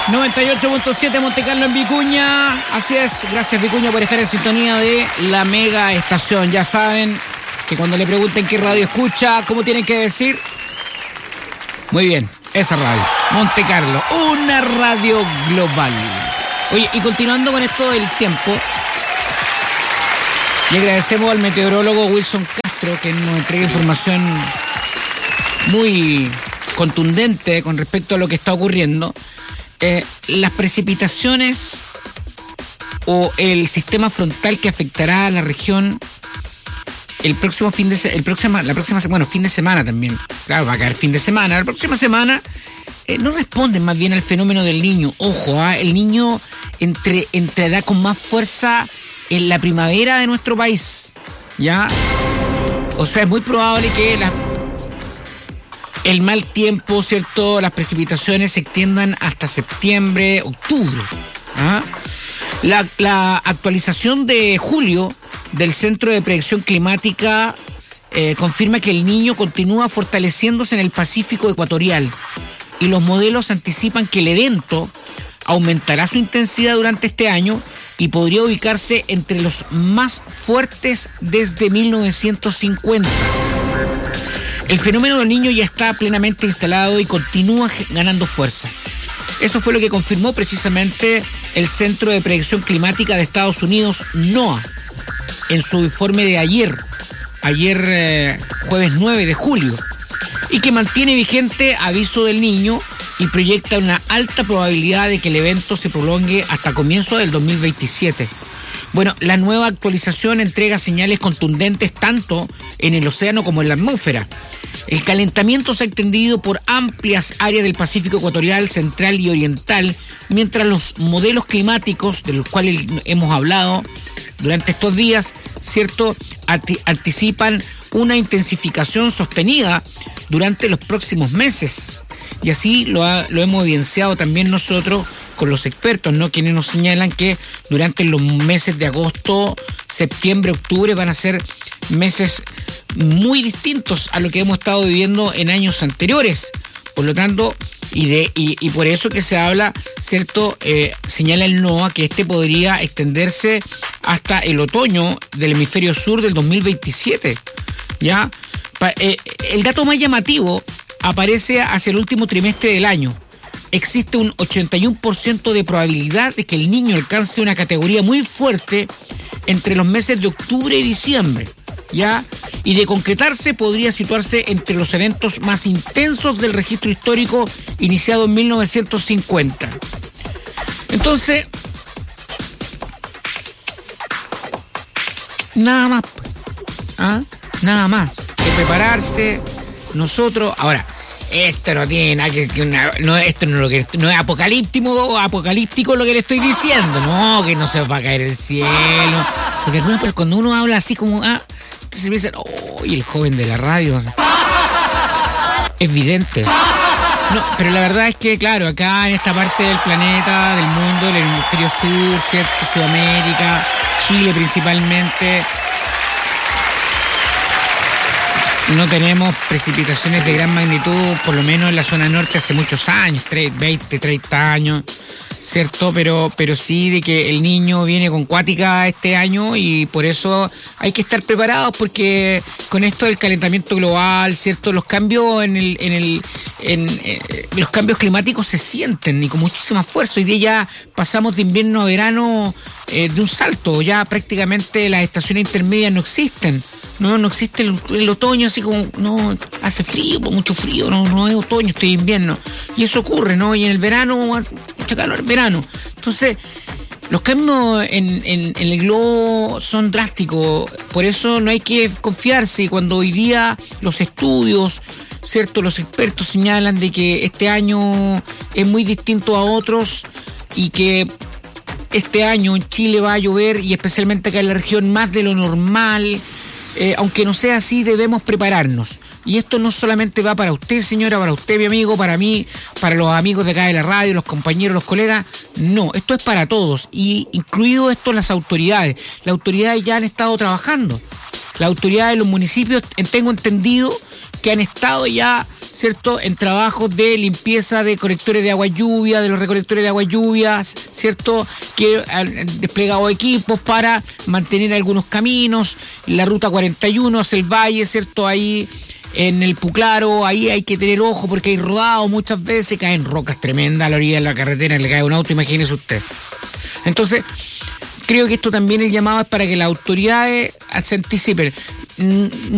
98.7 Monte Carlo en Vicuña. Así es, gracias Vicuña por estar en sintonía de la mega estación. Ya saben que cuando le pregunten qué radio escucha, ¿cómo tienen que decir? Muy bien, esa radio, Monte Carlo, una radio global. Oye, y continuando con esto del tiempo, le agradecemos al meteorólogo Wilson Castro que nos entrega información muy contundente con respecto a lo que está ocurriendo. Las precipitaciones o el sistema frontal que afectará a la región el próximo fin de semana también. Claro, va a caer fin de semana. La próxima semana no responden más bien al fenómeno del Niño. Ojo, el Niño entrará con más fuerza en la primavera de nuestro país. ¿Ya? O sea, es muy probable que el mal tiempo, ¿cierto? Las precipitaciones se extiendan hasta septiembre, octubre. ¿Ah? La actualización de julio del Centro de Predicción Climática confirma que el Niño continúa fortaleciéndose en el Pacífico ecuatorial y los modelos anticipan que el evento aumentará su intensidad durante este año y podría ubicarse entre los más fuertes desde 1950. El fenómeno del Niño ya está plenamente instalado y continúa ganando fuerza. Eso fue lo que confirmó precisamente el Centro de Predicción Climática de Estados Unidos, NOAA, en su informe de ayer jueves 9 de julio, y que mantiene vigente aviso del Niño y proyecta una alta probabilidad de que el evento se prolongue hasta comienzos del 2027. Bueno, la nueva actualización entrega señales contundentes tanto en el océano como en la atmósfera. El calentamiento se ha extendido por amplias áreas del Pacífico ecuatorial, central y oriental, mientras los modelos climáticos, de los cuales hemos hablado durante estos días, ¿cierto?, anticipan una intensificación sostenida durante los próximos meses. Y así lo hemos evidenciado también nosotros con los expertos, ¿no?, quienes nos señalan que durante los meses de agosto, septiembre, octubre van a ser meses muy distintos a lo que hemos estado viviendo en años anteriores. Por lo tanto, y por eso que se habla, ¿cierto? Señala el NOAA que podría extenderse hasta el otoño del hemisferio sur del 2027. ¿Ya? El dato más llamativo aparece hacia el último trimestre del año. Existe un 81% de probabilidad de que el Niño alcance una categoría muy fuerte entre los meses de octubre y diciembre, ¿ya? Y de concretarse podría situarse entre los eventos más intensos del registro histórico iniciado en 1950. Entonces, nada más, ¿ah? Nada más que prepararse. Nosotros, ahora, esto no tiene nada esto no es apocalíptico lo que le estoy diciendo, no, que no se va a caer el cielo, porque cuando uno habla así como, entonces me dicen, y el joven de la radio, es vidente. No, pero la verdad es que, claro, acá en esta parte del planeta, del mundo, del hemisferio sur, ¿cierto?, Sudamérica, Chile principalmente, no tenemos precipitaciones de gran magnitud, por lo menos en la zona norte hace muchos años, 20, 30 años, ¿cierto? Pero sí de que el Niño viene con cuática este año y por eso hay que estar preparados, porque con esto del calentamiento global, ¿cierto?, los cambios los cambios climáticos se sienten y con muchísima fuerza. Hoy día ya pasamos de invierno a verano de un salto, ya prácticamente las estaciones intermedias no existen. No existe el otoño, así como, no, hace frío, mucho frío, no es otoño, estoy invierno. Y eso ocurre, ¿no? Y en el verano, mucho calor en verano. Entonces, los cambios en el globo son drásticos, por eso no hay que confiarse. Y cuando hoy día los estudios, ¿cierto?, los expertos señalan de que este año es muy distinto a otros y que este año en Chile va a llover, y especialmente acá en la región, más de lo normal. Aunque no sea así, debemos prepararnos. Y esto no solamente va para usted, señora, para usted, mi amigo, para mí, para los amigos de acá de la radio, los compañeros, los colegas. No, esto es para todos. Y incluido esto las autoridades. Las autoridades ya han estado trabajando. Las autoridades de los municipios, tengo entendido que han estado ya, ¿cierto?, en trabajos de limpieza de colectores de agua lluvia, de los recolectores de agua lluvia, ¿cierto?, que han desplegado equipos para mantener algunos caminos, la ruta 41 hacia el valle, ¿cierto?, ahí en el Puclaro, ahí hay que tener ojo porque hay rodado muchas veces, caen rocas tremendas a la orilla de la carretera, le cae un auto, imagínese usted. Entonces, creo que esto también el llamado es para que las autoridades se anticipen.